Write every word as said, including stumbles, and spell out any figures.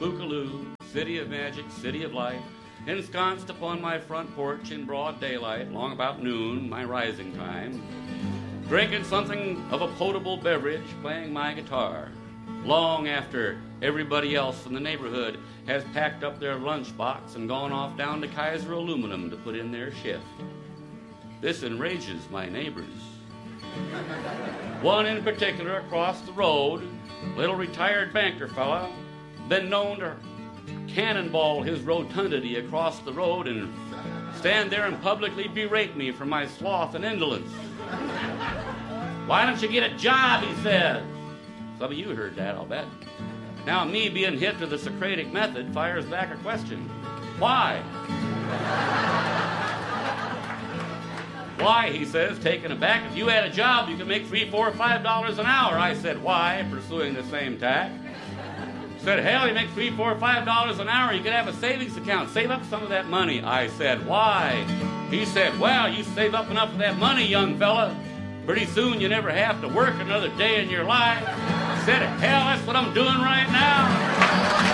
Bookaloo, city of magic, city of light, ensconced upon my front porch in broad daylight, long about noon, my rising time, drinking something of a potable beverage, playing my guitar, long after everybody else in the neighborhood has packed up their lunchbox and gone off down to Kaiser Aluminum to put in their shift. This enrages my neighbors. One in particular across the road, little retired banker fella, been known to cannonball his rotundity across the road and stand there and publicly berate me for my sloth and indolence. Why don't you get a job, he says. Some of you heard that, I'll bet. Now me being hit to the Socratic method fires back a question. Why? Why, he says, taken aback. If you had a job, you could make three, four, five dollars an hour. I said, why? Pursuing the same tack. Said, hell, you make three, four, five dollars an hour. You could have a savings account. Save up some of that money. I said, why? He said, well, you save up enough of that money, young fella. Pretty soon you never have to work another day in your life. I said, hell, that's what I'm doing right now.